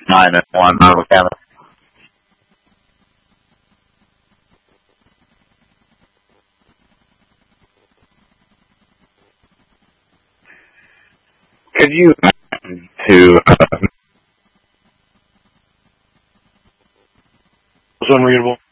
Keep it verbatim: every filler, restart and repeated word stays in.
minus one model cabin. Could you to uh, was unreadable?